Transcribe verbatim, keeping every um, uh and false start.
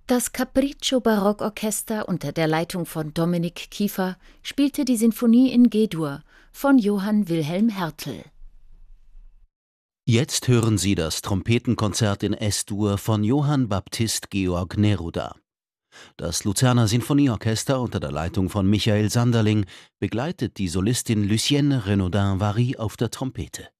Das Capriccio-Barockorchester unter der Leitung von Dominik Kiefer spielte die Sinfonie in G-Dur von Johann Wilhelm Hertel. Jetzt hören Sie das Trompetenkonzert in S-Dur von Johann Baptist Georg Neruda. Das Luzerner Sinfonieorchester unter der Leitung von Michael Sanderling begleitet die Solistin Lucienne Renaudin-Vary auf der Trompete.